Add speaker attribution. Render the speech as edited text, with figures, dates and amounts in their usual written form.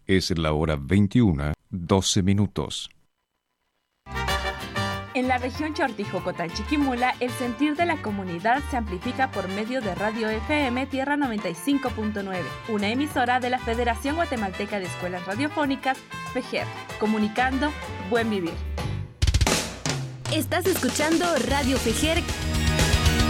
Speaker 1: Es la hora 21:12.
Speaker 2: En la región Chortijocotán-Chiquimula, el sentir de la comunidad se amplifica por medio de Radio FM Tierra 95.9, una emisora de la Federación Guatemalteca de Escuelas Radiofónicas, FEGER, comunicando Buen Vivir.
Speaker 3: Estás escuchando Radio FEGER